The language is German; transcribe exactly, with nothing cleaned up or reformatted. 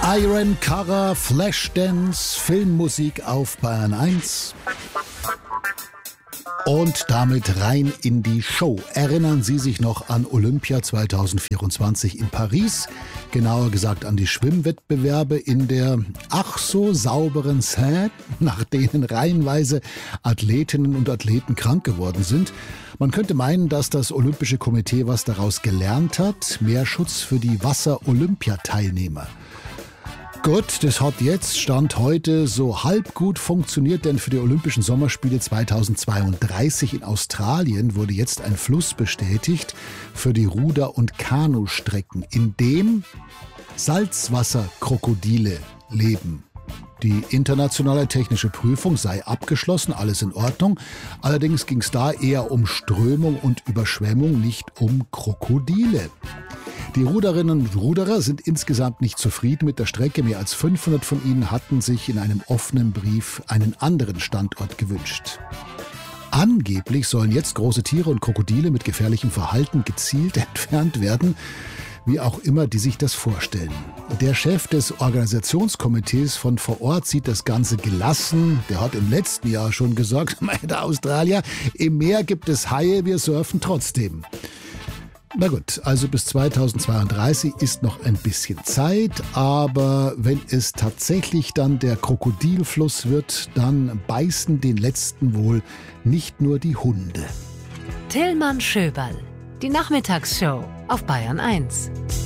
Iron Cara, Flashdance, Filmmusik auf Bayern eins. Und damit rein in die Show. Erinnern Sie sich noch an Olympia zwanzig vierundzwanzig in Paris? Genauer gesagt an die Schwimmwettbewerbe in der ach so sauberen Seine, nach denen reihenweise Athletinnen und Athleten krank geworden sind. Man könnte meinen, dass das Olympische Komitee was daraus gelernt hat. Mehr Schutz für die Wasser-Olympiateilnehmer. Gut, das hat jetzt, Stand heute, so halb gut funktioniert, denn für die Olympischen Sommerspiele zweitausendzweiunddreißig in Australien wurde jetzt ein Fluss bestätigt für die Ruder- und Kanustrecken, in dem Salzwasserkrokodile leben. Die internationale technische Prüfung sei abgeschlossen, alles in Ordnung. Allerdings ging es da eher um Strömung und Überschwemmung, nicht um Krokodile. Die Ruderinnen und Ruderer sind insgesamt nicht zufrieden mit der Strecke. Mehr als fünfhundert von ihnen hatten sich in einem offenen Brief einen anderen Standort gewünscht. Angeblich sollen jetzt große Tiere und Krokodile mit gefährlichem Verhalten gezielt entfernt werden, wie auch immer die sich das vorstellen. Der Chef des Organisationskomitees von vor Ort sieht das Ganze gelassen. Der hat im letzten Jahr schon gesagt, meine Australier, im Meer gibt es Haie, wir surfen trotzdem. Na gut, also bis zweitausendzweiunddreißig ist noch ein bisschen Zeit, aber wenn es tatsächlich dann der Krokodilfluss wird, dann beißen den letzten wohl nicht nur die Hunde. Tillmann Schöberl, die Nachmittagsshow auf Bayern eins.